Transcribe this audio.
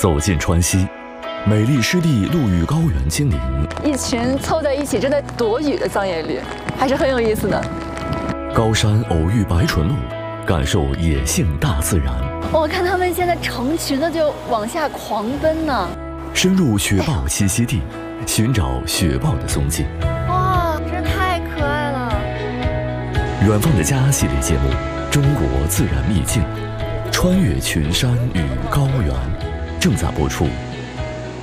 走进川西，美丽湿地陆域高原精灵， 一群凑在一起正在躲雨的藏野驴，还是很有意思的。 高山偶遇白唇鹿，感受野性大自然。 我看他们现在成群的就往下狂奔呢。 深入雪豹栖息地，寻找雪豹的踪迹。 哇，真太可爱了！ 远方的家系列节目《中国自然秘境》，穿越群山与高原，正在播出。